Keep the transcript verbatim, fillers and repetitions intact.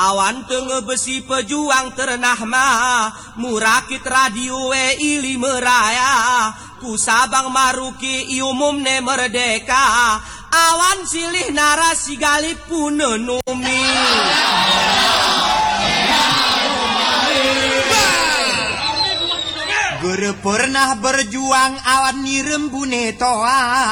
Awan tengah besi pejuang ternah mah murakit radio we ili meraya ku Sabang Maruki iumumne merdeka awan silih narasi galip punenumi Guru pernah berjuang awan nirembune toa